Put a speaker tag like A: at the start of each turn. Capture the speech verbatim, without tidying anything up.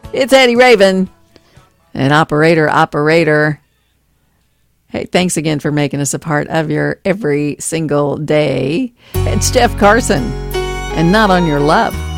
A: It's Eddie Raven and Operator, Operator. Hey, thanks again for making us a part of your every single day. It's Jeff Carson and Not on Your Love.